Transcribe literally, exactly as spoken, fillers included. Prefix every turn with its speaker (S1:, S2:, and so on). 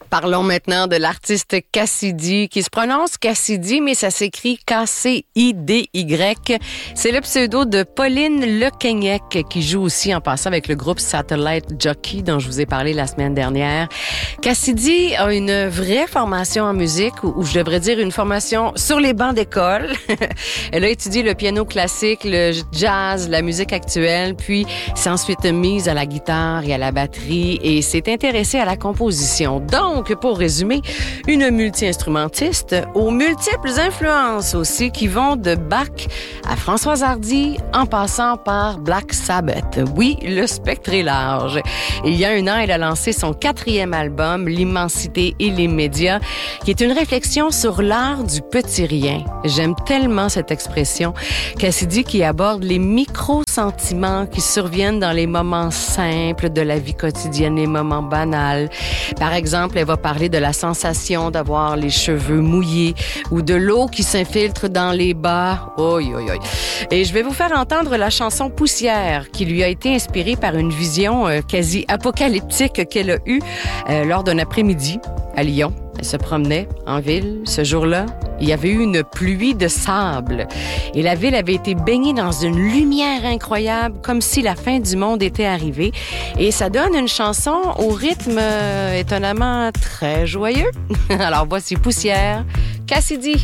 S1: Parlons maintenant de l'artiste Cassidy, qui se prononce Cassidy, mais ça s'écrit K C I D Y. C'est le pseudo de Pauline Lequeignec, qui joue aussi en passant avec le groupe Satellite Jockey, dont je vous ai parlé la semaine dernière. Cassidy a une vraie formation en musique, ou je devrais dire une formation sur les bancs d'école. Elle a étudié le piano classique, le jazz, la musique actuelle, puis s'est ensuite mise à la guitare et à la batterie et s'est intéressée à la composition. Donc, pour résumer, une multi-instrumentiste aux multiples influences aussi qui vont de Bach à Françoise Hardy en passant par Black Sabbath. Oui, le spectre est large. Il y a un an, elle a lancé son quatrième album, L'immensité et les médias, qui est une réflexion sur l'art du petit rien. J'aime tellement cette expression. Cassidy qui aborde les micro-sentiments qui surviennent dans les moments simples de la vie quotidienne, les moments banals. Par exemple, elle va parler de la sensation d'avoir les cheveux mouillés ou de l'eau qui s'infiltre dans les bas. Oi, oi, oi. Et je vais vous faire entendre la chanson Poussière qui lui a été inspirée par une vision euh, quasi apocalyptique qu'elle a eue euh, lors d'un après-midi à Lyon. Elle se promenait en ville. Ce jour-là, il y avait eu une pluie de sable. Et la ville avait été baignée dans une lumière incroyable, comme si la fin du monde était arrivée. Et ça donne une chanson au rythme euh, étonnamment très joyeux. Alors voici Poussière, Cassidy.